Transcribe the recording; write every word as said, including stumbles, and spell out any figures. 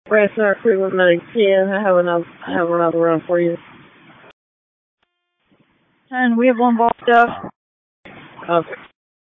Brass Star three one nine ten. I have another, I have another run for you. And we have one ball stuff. Okay.